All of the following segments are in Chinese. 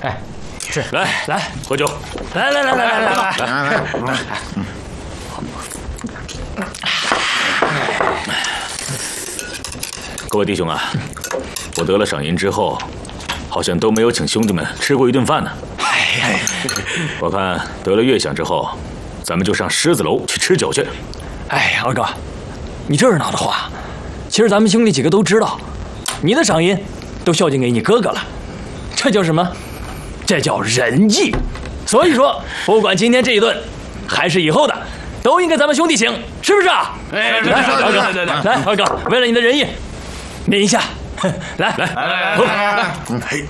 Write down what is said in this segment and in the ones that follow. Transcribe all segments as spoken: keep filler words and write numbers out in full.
哎，是， 来来喝酒， 来来来来来来来， 来来， 各位弟兄啊，我得了赏银之后，好像都没有请兄弟们吃过一顿饭呢。 哎呀， 我看得了月饷之后，咱们就上狮子楼去吃酒去。 哎呀，二哥，你这是哪的话？其实咱们兄弟几个都知道，你的赏银都孝敬给你哥哥了，这叫什么？这叫仁义。所以说，不管今天这一顿，还是以后的，都应该咱们兄弟请，是不是啊？ 哎， 来，二哥，来，二哥，为了你的仁义，抿一下，来来来来来来，嘿，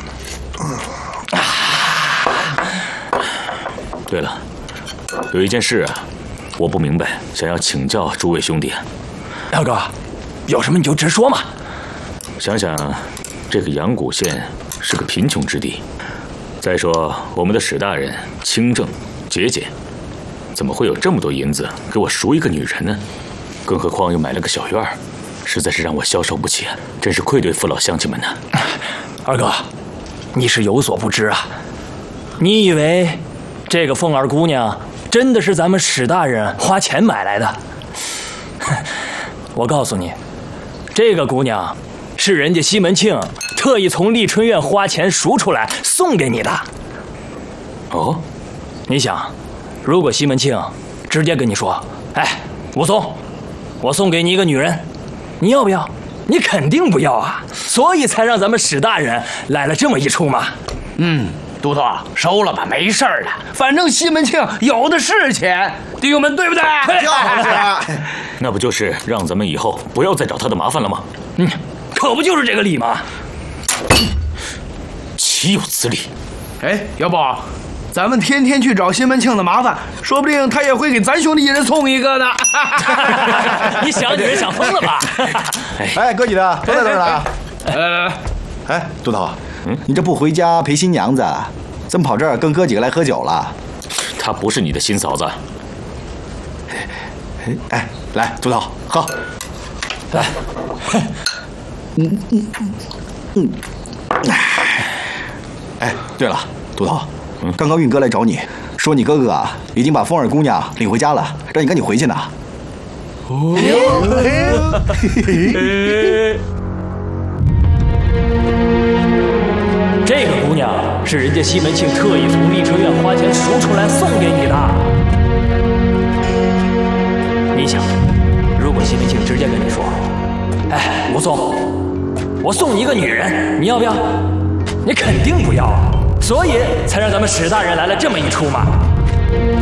对了，有一件事啊，我不明白，想要请教诸位兄弟。 二哥，有什么你就直说嘛。 想想，这个阳谷县是个贫穷之地，再说我们的史大人清正节俭，怎么会有这么多银子给我赎一个女人呢？更何况又买了个小院儿，实在是让我消受不起，真是愧对父老乡亲们呢。 二哥，你是有所不知啊！你以为这个凤儿姑娘真的是咱们史大人花钱买来的？我告诉你，这个姑娘是人家西门庆特意从丽春院花钱赎出来送给你的。 哦， 你想，如果西门庆直接跟你说：“哎，武松，我送给你一个女人，你要不要？”你肯定不要啊，所以才让咱们史大人来了这么一出嘛。 嗯，都头收了吧，没事儿的，反正西门庆有的是钱，弟兄们对不对？ 就是那不就是让咱们以后不要再找他的麻烦了吗？ 嗯，可不就是这个理吗？ 岂有此理！ 哎，要不咱们天天去找西门庆的麻烦，说不定他也会给咱兄弟一人送一个呢。 你想你是想疯了吧？ 哎，哥几个都在这儿呢。 来来来， 哎，都头，嗯，你这不回家陪新娘子，怎么跑这儿跟哥几个来喝酒了？ 她不是你的新嫂子。 哎，来，都头喝。 来， 嗯嗯嗯，哎，对了，都头。刚刚运哥来找你，说你哥哥啊已经把凤儿姑娘领回家了，让你赶紧回去呢。哦， 这个姑娘是人家西门庆特意从丽春院花钱赎出来送给你的。你想，如果西门庆直接跟你说：“哎，武松，我送你一个女人，你要不要？”你肯定不要啊。所以才让咱们史大人来了这么一出嘛。